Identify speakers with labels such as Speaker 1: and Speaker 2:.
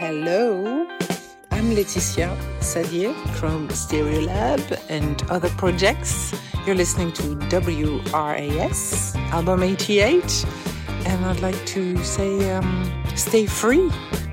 Speaker 1: Hello, I'm Laetitia Sadier from Stereolab and other projects. You're listening to WRAS, Album 88, and I'd like to say stay free.